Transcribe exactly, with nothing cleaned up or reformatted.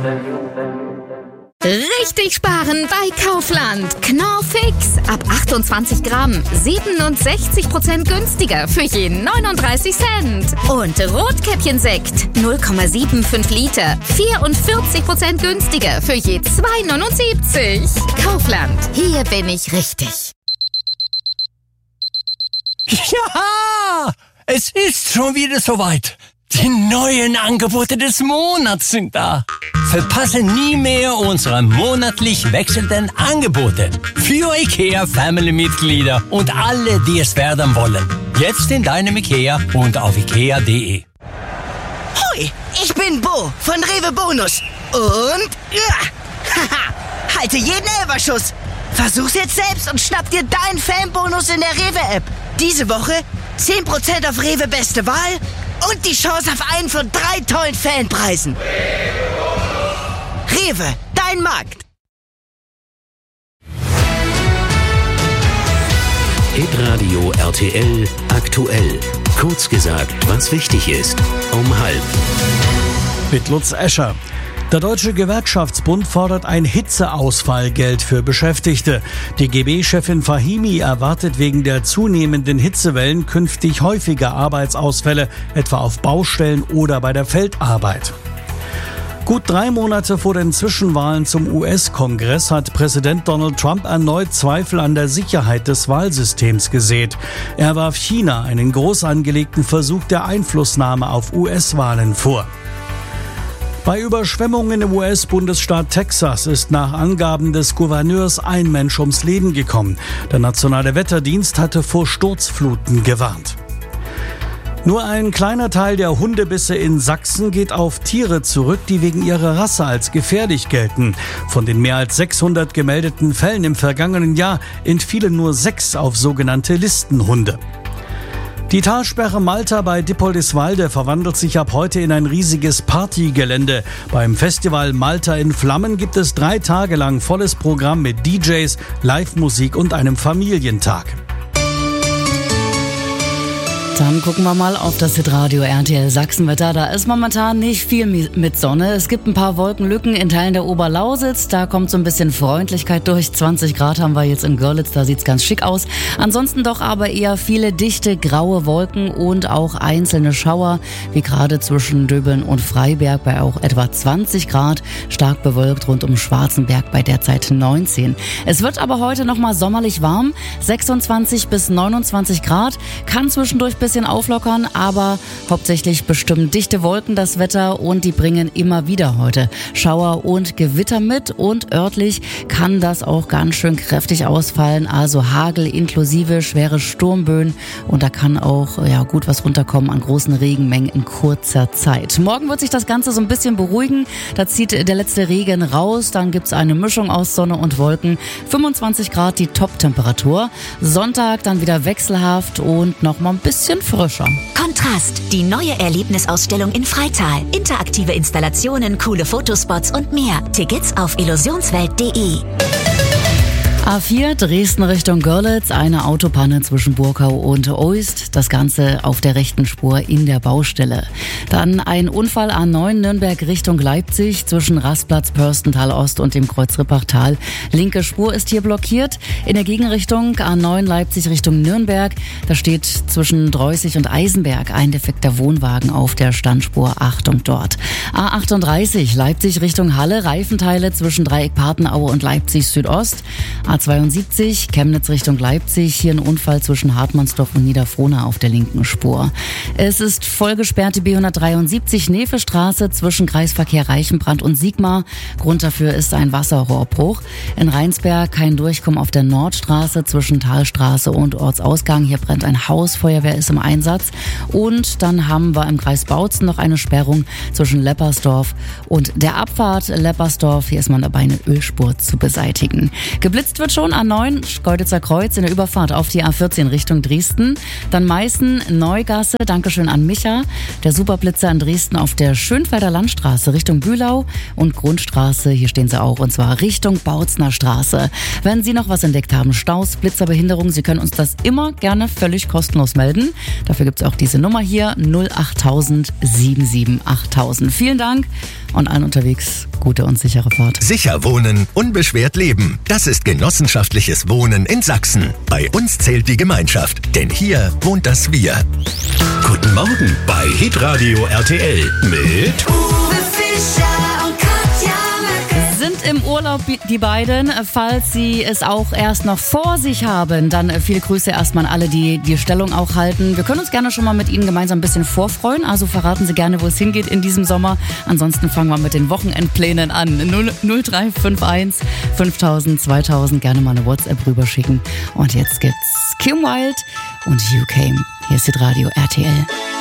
Richtig sparen bei Kaufland. Knorr-Fix. Ab achtundzwanzig Gramm. siebenundsechzig Prozent günstiger für je neununddreißig Cent. Und Rotkäppchensekt. null Komma fünfundsiebzig Liter. vierundvierzig Prozent günstiger für je zwei neunundsiebzig. Kaufland. Hier bin ich richtig. Ja, es ist schon wieder soweit. Die neuen Angebote des Monats sind da. Verpasse nie mehr unsere monatlich wechselnden Angebote für IKEA-Family-Mitglieder und alle, die es werden wollen. Jetzt in deinem IKEA und auf ikea punkt de. Hoi, ich bin Bo von Rewe Bonus. Und ja, haha, halte jeden Elberschuss. Versuch's jetzt selbst und schnapp dir deinen Fanbonus in der Rewe-App. Diese Woche zehn Prozent auf Rewe Beste Wahl und die Chance auf einen von drei tollen Fanpreisen. Rewe, dein Markt. Hitradio R T L aktuell. Kurz gesagt, was wichtig ist. Um halb. Mit Lutz Escher. Der Deutsche Gewerkschaftsbund fordert ein Hitzeausfallgeld für Beschäftigte. Die G B-Chefin Fahimi erwartet wegen der zunehmenden Hitzewellen künftig häufiger Arbeitsausfälle, etwa auf Baustellen oder bei der Feldarbeit. Gut drei Monate vor den Zwischenwahlen zum U S-Kongress hat Präsident Donald Trump erneut Zweifel an der Sicherheit des Wahlsystems gesät. Er warf China einen groß angelegten Versuch der Einflussnahme auf U S-Wahlen vor. Bei Überschwemmungen im U S-Bundesstaat Texas ist nach Angaben des Gouverneurs ein Mensch ums Leben gekommen. Der Nationale Wetterdienst hatte vor Sturzfluten gewarnt. Nur ein kleiner Teil der Hundebisse in Sachsen geht auf Tiere zurück, die wegen ihrer Rasse als gefährlich gelten. Von den mehr als sechshundert gemeldeten Fällen im vergangenen Jahr entfielen nur sechs auf sogenannte Listenhunde. Die Talsperre Malta bei Dippoldiswalde verwandelt sich ab heute in ein riesiges Partygelände. Beim Festival Malta in Flammen gibt es drei Tage lang volles Programm mit D Js, Live-Musik und einem Familientag. Dann gucken wir mal auf das Hitradio R T L Sachsenwetter. Da ist momentan nicht viel mit Sonne. Es gibt ein paar Wolkenlücken in Teilen der Oberlausitz. Da kommt so ein bisschen Freundlichkeit durch. zwanzig Grad haben wir jetzt in Görlitz. Da sieht's ganz schick aus. Ansonsten doch aber eher viele dichte graue Wolken und auch einzelne Schauer, wie gerade zwischen Döbeln und Freiberg bei auch etwa zwanzig Grad. Stark bewölkt rund um Schwarzenberg bei derzeit neunzehn. Es wird aber heute nochmal sommerlich warm. sechsundzwanzig bis neunundzwanzig Grad. Kann zwischendurch bis bisschen auflockern, aber hauptsächlich bestimmen dichte Wolken das Wetter und die bringen immer wieder heute Schauer und Gewitter mit und örtlich kann das auch ganz schön kräftig ausfallen, also Hagel inklusive schwere Sturmböen und da kann auch ja gut was runterkommen an großen Regenmengen in kurzer Zeit. Morgen wird sich das Ganze so ein bisschen beruhigen, da zieht der letzte Regen raus, dann gibt's eine Mischung aus Sonne und Wolken, fünfundzwanzig Grad die Top-Temperatur, Sonntag dann wieder wechselhaft und noch mal ein bisschen frischer. Kontrast, die neue Erlebnisausstellung in Freital. Interaktive Installationen, coole Fotospots und mehr. Tickets auf illusionswelt punkt de. A vier Dresden Richtung Görlitz, eine Autopanne zwischen Burkau und Oist, das Ganze auf der rechten Spur in der Baustelle. Dann ein Unfall A neun Nürnberg Richtung Leipzig zwischen Rastplatz Pörstental Ost und dem Kreuz Rippachtal. Linke Spur ist hier blockiert. In der Gegenrichtung A neun Leipzig Richtung Nürnberg, da steht zwischen Dreußig und Eisenberg ein defekter Wohnwagen auf der Standspur. Achtung dort. A achtunddreißig Leipzig Richtung Halle, Reifenteile zwischen Dreieck Partenaue und Leipzig Südost. A zweiundsiebzig Chemnitz Richtung Leipzig, hier ein Unfall zwischen Hartmannsdorf und Niederfrohna auf der linken Spur. Es ist vollgesperrt die B hundertdreiundsiebzig Nevestraße zwischen Kreisverkehr Reichenbrand und Sigmar. Grund dafür ist ein Wasserrohrbruch. In Rheinsberg kein Durchkommen auf der Nordstraße zwischen Talstraße und Ortsausgang. Hier brennt ein Haus, Feuerwehr ist im Einsatz. Und dann haben wir im Kreis Bautzen noch eine Sperrung zwischen Leppersdorf und der Abfahrt Leppersdorf. Hier ist man dabei, eine Ölspur zu beseitigen. Geblitzt wird wird schon A neun, Schkeuditzer Kreuz in der Überfahrt auf die A vierzehn Richtung Dresden. Dann Meißen, Neugasse, Dankeschön an Micha. Der Superblitzer in Dresden auf der Schönfelder Landstraße Richtung Bühlau und Grundstraße, hier stehen sie auch, und zwar Richtung Bautzner Straße. Wenn Sie noch was entdeckt haben, Staus, Blitzerbehinderung, Sie können uns das immer gerne völlig kostenlos melden. Dafür gibt es auch diese Nummer hier, null achttausend siebenundsiebzig achttausend. Vielen Dank und allen unterwegs gute und sichere Fahrt. Sicher wohnen, unbeschwert leben. Das ist genossenschaftliches Wohnen in Sachsen. Bei uns zählt die Gemeinschaft, denn hier wohnt das Wir. Guten Morgen bei Hitradio R T L mit Uwe Fischer und Katja Möcke. Sind im Urlaub die beiden. Falls Sie es auch erst noch vor sich haben, dann viele Grüße erstmal an alle, die die Stellung auch halten. Wir können uns gerne schon mal mit Ihnen gemeinsam ein bisschen vorfreuen. Also verraten Sie gerne, wo es hingeht in diesem Sommer. Ansonsten fangen wir mit den Wochenendplänen an. null drei fünf eins fünftausend zweitausend. Gerne mal eine WhatsApp rüberschicken. Und jetzt gibt's Kim Wilde und You Came. Hier ist Hitradio R T L.